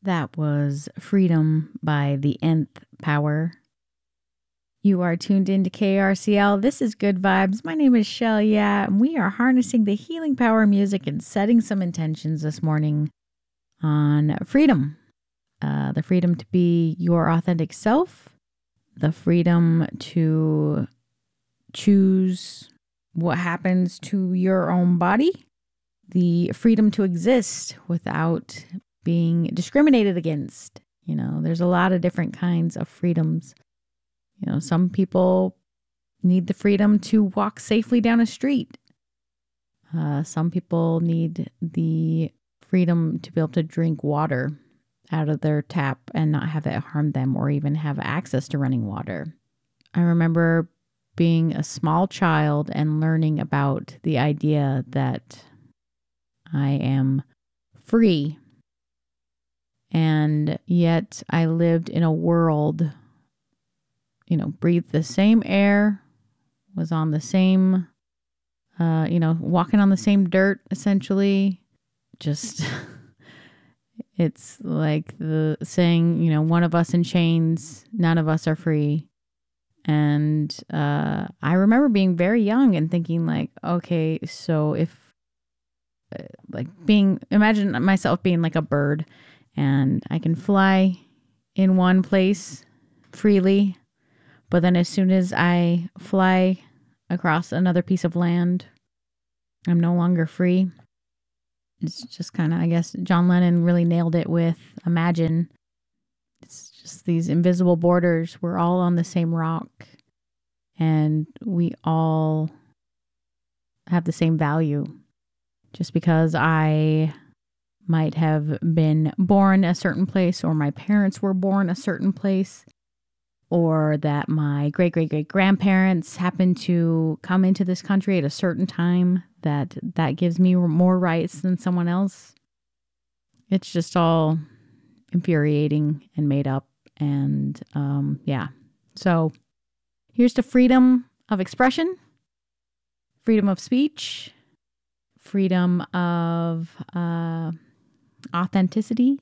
That was Freedom by the Nth Power. You are tuned into KRCL. This is Good Vibes. My name is Shell, and we are harnessing the healing power of music and setting some intentions this morning on freedom. The freedom to be your authentic self, the freedom to choose what happens to your own body, the freedom to exist without being discriminated against. You know, there's a lot of different kinds of freedoms. You know, some people need the freedom to walk safely down a street. Some people need the freedom to be able to drink water out of their tap and not have it harm them or even have access to running water. I remember being a small child and learning about the idea that I am free. And yet I lived in a world, breathed the same air, was on the same, walking on the same dirt, essentially. Just, it's like the saying, one of us in chains, none of us are free. And I remember being very young and thinking like, okay, so if, imagine myself being like a bird and I can fly in one place freely, but then as soon as I fly across another piece of land, I'm no longer free. It's just kind of, I guess, John Lennon really nailed it with Imagine. It's just these invisible borders. We're all on the same rock and we all have the same value. Just because I might have been born a certain place or my parents were born a certain place or that my great-great-great-grandparents happened to come into this country at a certain time, that gives me more rights than someone else. It's just all infuriating and made up. And so here's to freedom of expression, freedom of speech, freedom of authenticity,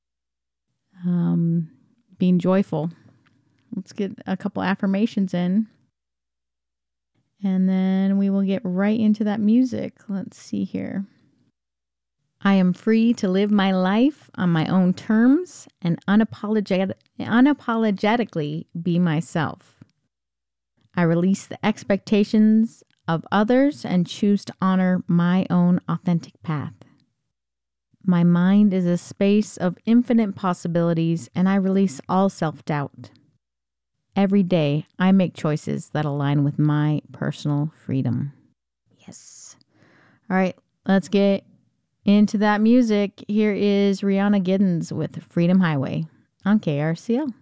being joyful. Let's get a couple affirmations in, and then we will get right into that music. Let's see here. I am free to live my life on my own terms and unapologetically be myself. I release the expectations of others and choose to honor my own authentic path. My mind is a space of infinite possibilities, and I release all self-doubt. Every day, I make choices that align with my personal freedom. Yes. All right, let's get into that music. Here is Rihanna Giddens with Freedom Highway on KRCL.